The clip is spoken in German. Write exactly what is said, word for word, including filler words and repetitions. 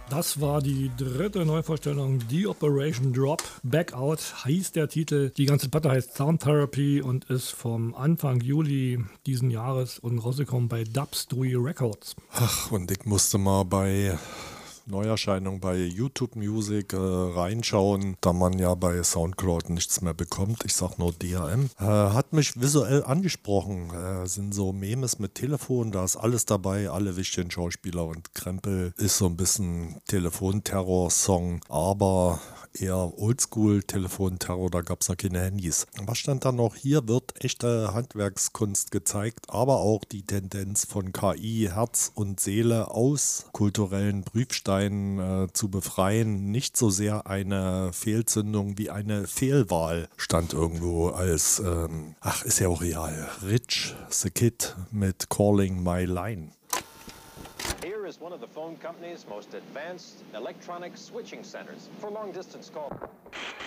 Das war die dritte Neuvorstellung, die Operation Drop. Back Out hieß der Titel. Die ganze Platte heißt Sound Therapy und ist vom Anfang Juli diesen Jahres und rausgekommen bei Dubstream Records. Ach, und ich musste mal bei Neuerscheinung bei YouTube Music äh, reinschauen, da man ja bei Soundcloud nichts mehr bekommt. Ich sag nur D R M. Äh, hat mich visuell angesprochen. Äh, sind so Memes mit Telefon, da ist alles dabei, alle wichtigen Schauspieler und Krempel. Ist so ein bisschen Telefonterror-Song, aber eher Oldschool-Telefonterror, da gab es noch keine Handys. Was stand da noch? Hier wird echte Handwerkskunst gezeigt, aber auch die Tendenz von K I, Herz und Seele aus kulturellen Prüfsteinen äh, zu befreien. Nicht so sehr eine Fehlzündung wie eine Fehlwahl stand irgendwo als, ähm, ach, ist ja auch real. Rich the Kid mit Calling My Line. Here is one of the phone company's most advanced electronic switching centers for long distance call.